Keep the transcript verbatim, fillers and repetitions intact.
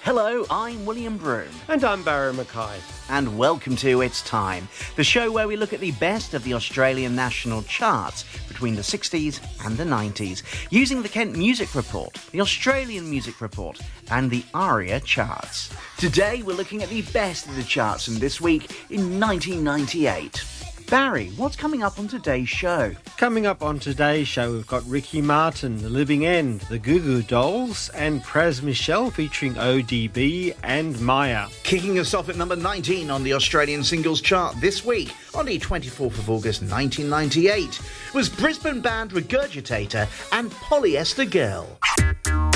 Hello, I'm William Broom. And I'm Barry Mackay. And welcome to It's Time, the show where we look at the best of the Australian national charts between the sixties and the nineties, using the Kent Music Report, the Australian Music Report, and the ARIA charts. Today we're looking at the best of the charts from this week in nineteen ninety-eight. Barry, what's coming up on today's show? Coming up on today's show, we've got Ricky Martin, The Living End, The Goo Goo Dolls, and Pras Michel featuring O D B and Maya. Kicking us off at number nineteen on the Australian singles chart this week, on the twenty-fourth of August nineteen ninety-eight, was Brisbane band Regurgitator and Polyester Girl.